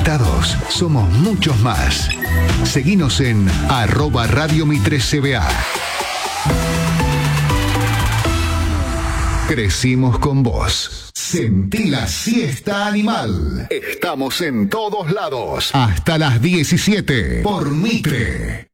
conectados, somos muchos más. Seguinos en @Radio Mitre CBA. Crecimos con vos. Sentí la siesta animal. Estamos en todos lados. Hasta las 17 por Mitre.